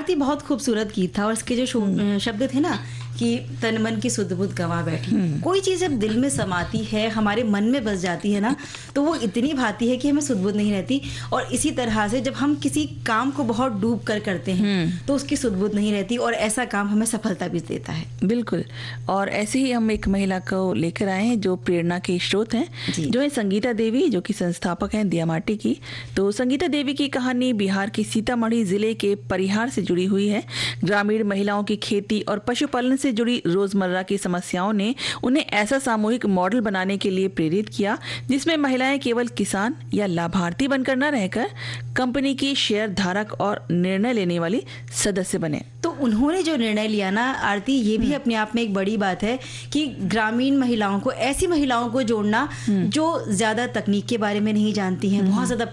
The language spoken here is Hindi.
आरती बहुत खूबसूरत गीत था और इसके जो शब्द थे ना कि तन मन की सुध बुध गवा बैठी, कोई चीज़ जब दिल में समाती है, हमारे मन में बस जाती है ना, तो वो इतनी भाती है कि हमें सुध बुध नहीं रहती। और इसी तरह से जब हम किसी काम को बहुत डूब कर करते हैं तो उसकी सुध बुध नहीं रहती और ऐसा काम हमें सफलता भी देता है। बिल्कुल। और ऐसे ही हम एक महिला को लेकर आए हैं जो प्रेरणा के स्रोत हैं, जो है संगीता देवी, जो कि संस्थापक हैं दिया माटी की। तो संगीता देवी की कहानी बिहार की सीतामढ़ी जिले के परिहार से जुड़ी हुई है। ग्रामीण महिलाओं की खेती और पशुपालन से जुड़ी रोजमर्रा की समस्याओं ने उन्हें ऐसा सामूहिक मॉडल बनाने के लिए प्रेरित किया जिसमें महिलाएं केवल किसान या लाभार्थी बनकर न रहकर कंपनी की शेयर धारक और निर्णय लेने वाली सदस्य बने। तो उन्होंने जो निर्णय लिया ना आरती, ये भी अपने आप में एक बड़ी बात है कि ग्रामीण महिलाओं को, ऐसी महिलाओं को जोड़ना जो ज्यादा तकनीक के बारे में नहीं जानती हैं, बहुत ज्यादा